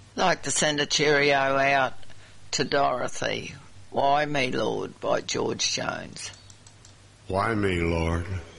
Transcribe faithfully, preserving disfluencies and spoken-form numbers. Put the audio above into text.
Like to send a cheerio out to Dorothy. Why Me, Lord, by George Jones. Why me, Lord?